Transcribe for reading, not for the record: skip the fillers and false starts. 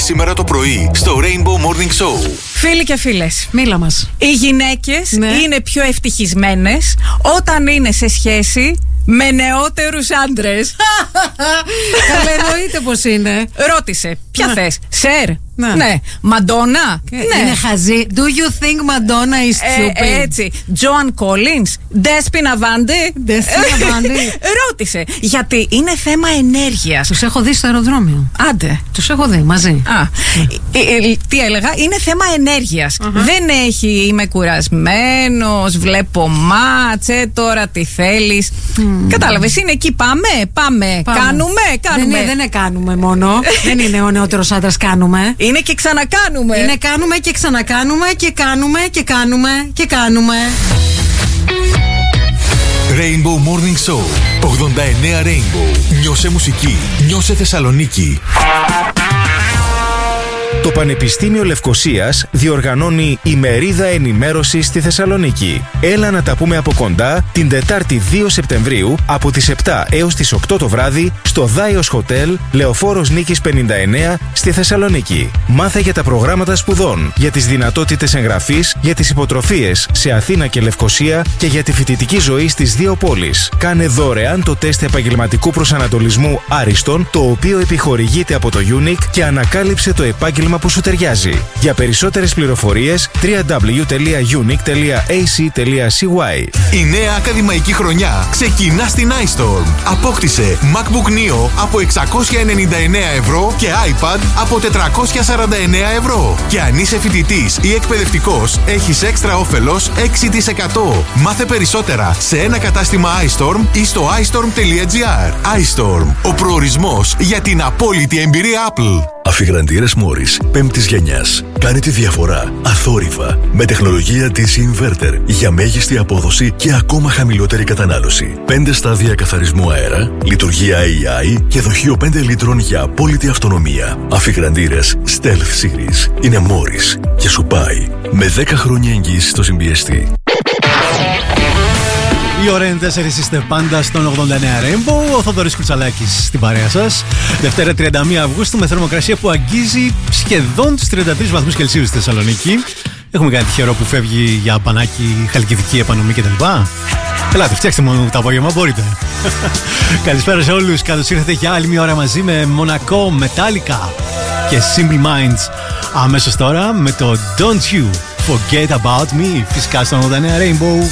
σήμερα το πρωί στο Rainbow Morning Show. Φίλοι και φίλες, μίλα μας. Οι γυναίκες είναι πιο ευτυχισμένες όταν είναι σε σχέση με νεότερους άντρες. Καλά, εννοείται πως είναι. Ρώτησε, ποια θες, Σερ? Ναι. Μαντόνα? Ναι. Είναι χαζή. Do you think Madonna is stupid? Έτσι. Joan Collins? Ντέσποινα Βάντε? Ρώτησε. Γιατί είναι θέμα ενέργειας. Τους έχω δει στο αεροδρόμιο. Άντε. Τους έχω δει μαζί. Τι έλεγα, είναι θέμα ενέργειας. Δεν έχει, είμαι κουρασμένος, βλέπω μάτσε, τώρα τι θέλεις. Κατάλαβες, είναι εκεί, πάμε. Κάνουμε. Δεν είναι κάνουμε μόνο. Δεν είναι ο νεότερος άντρας κάνουμε. Είναι και ξανακάνουμε. Είναι κάνουμε και ξανακάνουμε και κάνουμε και κάνουμε και κάνουμε. Rainbow Morning Show 89 Rainbow. Νιώσε μουσική, νιώσε Θεσσαλονίκη. Το Πανεπιστήμιο Λευκωσίας διοργανώνει ημερίδα ενημέρωσης στη Θεσσαλονίκη. Έλα να τα πούμε από κοντά την Τετάρτη 2 Σεπτεμβρίου από τις 7 έως τις 8 το βράδυ στο Δάιος Χοτέλ, Λεωφόρος Νίκης 59 στη Θεσσαλονίκη. Μάθε για τα προγράμματα σπουδών, για τις δυνατότητες εγγραφής, για τις υποτροφίες σε Αθήνα και Λευκωσία και για τη φοιτητική ζωή στις δύο πόλεις. Κάνε δωρεάν το τεστ επαγγελματικού προσανατολισμού Άριστον, το οποίο επιχορηγείται από το UNIC, και ανακάλυψε το επάγγελμα που σου ταιριάζει. Για περισσότερες πληροφορίες www.unic.ac.cy. Η νέα ακαδημαϊκή χρονιά ξεκινά στην iStorm. Απόκτησε MacBook Neo από 699 ευρώ και iPad από 449 ευρώ. Και αν είσαι φοιτητής ή εκπαιδευτικός, έχεις έξτρα όφελος 6%. Μάθε περισσότερα σε ένα κατάστημα iStorm ή στο iStorm.gr. iStorm, ο προορισμός για την απόλυτη εμπειρία Apple. Αφιγραντήρες Μόρις 5ης γενιάς. Κάνει τη διαφορά αθόρυβα με τεχνολογία DC Inverter για μέγιστη απόδοση και ακόμα χαμηλότερη κατανάλωση. 5 στάδια καθαρισμού αέρα, λειτουργία AI και δοχείο 5 λίτρων για απόλυτη αυτονομία. Αφιγραντήρες Stealth Series είναι Μόρις και σου πάει με 10 χρόνια εγγύηση στο συμπιεστή. Η ώρα είναι 4, είστε πάντα στον 89 Rainbow. Ο Θοδωρής Κουρτσαλάκης στην παρέα σας. Δευτέρα 31 Αυγούστου με θερμοκρασία που αγγίζει σχεδόν τους 33 βαθμούς Κελσίου στη Θεσσαλονίκη. Έχουμε κάνει τυχερό που φεύγει για πανάκι, χαλκιδική επανομή κτλ. Ελάτε, φτιάξτε μόνο το απόγευμα, μπορείτε. Καλησπέρα σε όλους. Καλώς ήρθατε για άλλη μια ώρα μαζί με Μονακό, Metallica και Simple Minds. Αμέσως τώρα με το Don't You Forget About Me. Φυσικά στον 89 Rainbow.